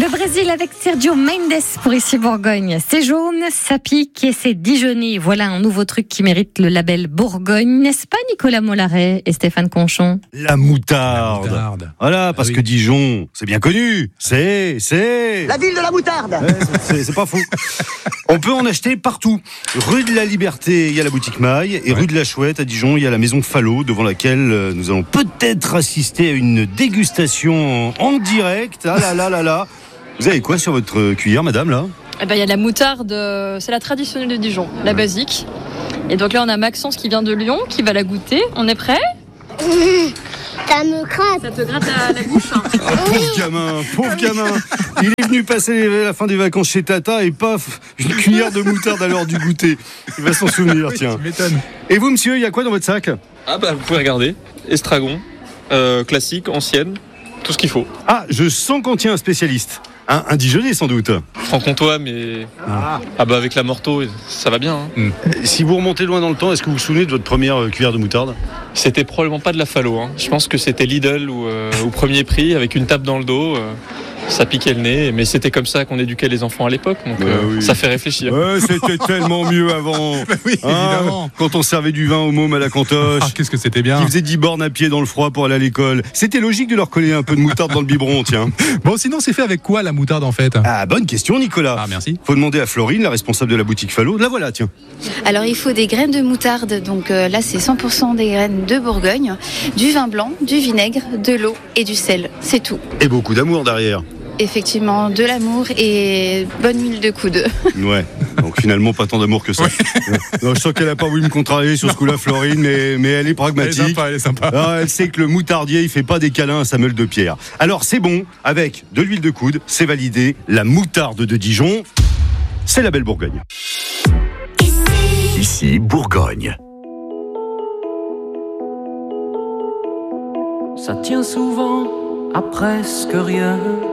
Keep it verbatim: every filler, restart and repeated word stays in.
Le Brésil avec Sergio Mendes pour Ici Bourgogne. C'est jaune, ça pique et c'est dijonné. Voilà un nouveau truc qui mérite le label Bourgogne, n'est-ce pas Nicolas Mollaret et Stéphane Conchon? La moutarde. La moutarde. Voilà, parce ah oui. que Dijon, c'est bien connu. C'est, c'est... La ville de la moutarde. Ouais, c'est, c'est, c'est pas faux. On peut en acheter partout. Rue de la Liberté, il y a la boutique Maille. Et ouais. rue de la Chouette, à Dijon, il y a la maison Fallot, devant laquelle nous allons peut-être assister à une dégustation en direct. Ah là là là là. Vous avez quoi sur votre cuillère, madame, là? Eh ben, il y a la moutarde, c'est la traditionnelle de Dijon, la basique. Et donc là, on a Maxence qui vient de Lyon, qui va la goûter. On est prêt? Ça me gratte. Ça te gratte à la bouche, hein. Ah, pauvre gamin, pauvre gamin. Il est venu passer la fin des vacances chez Tata et paf, une cuillère de moutarde à l'heure du goûter. Il va s'en souvenir, oui, tiens. Tu m'étonnes. Et vous, monsieur, il y a quoi dans votre sac? Ah bah, vous pouvez regarder. Estragon, euh, classique, ancienne, tout ce qu'il faut. Ah, je sens qu'on tient un spécialiste. Un, un Dijonais sans doute. Franc-comtois, mais ah. ah bah avec la Morteau, ça va bien. Hein. Mm. Si vous remontez loin dans le temps, est-ce que vous vous souvenez de votre première cuillère de moutarde? C'était probablement pas de la Fallot. Hein. Je pense que c'était Lidl ou euh, au premier prix avec une tape dans le dos. Euh, ça piquait le nez, mais c'était comme ça qu'on éduquait les enfants à l'époque. Donc bah euh, oui. ça fait réfléchir. Ouais, c'était tellement mieux avant. Bah oui, évidemment. Hein, quand on servait du vin au môme à la cantoche. Ah, qu'est-ce que c'était bien. Qui faisait dix bornes à pied dans le froid pour aller à l'école. C'était logique de leur coller un peu de moutarde dans le biberon, tiens. Bon, sinon, c'est fait avec quoi la moutarde en fait? Ah, bonne question, Nicolas. Ah, merci. Faut demander à Florine, la responsable de la boutique Fallot. La voilà, tiens. Alors, il faut des graines de moutarde. Donc euh, là, c'est cent pour cent des graines de Bourgogne, du vin blanc, du vinaigre, de l'eau et du sel. C'est tout. Et beaucoup d'amour derrière. Effectivement, de l'amour et bonne huile de coude. Ouais, donc finalement pas tant d'amour que ça. Ouais. Non, je sens qu'elle a pas voulu me contrarier sur ce coup-là, Florine, mais, mais elle est pragmatique. Elle est sympa, elle est sympa. Ah, elle sait que le moutardier, il fait pas des câlins à Samuel de Pierre. Alors c'est bon, avec de l'huile de coude, c'est validé, la moutarde de Dijon, c'est la belle Bourgogne. Ici, Bourgogne. Ça tient souvent à presque rien.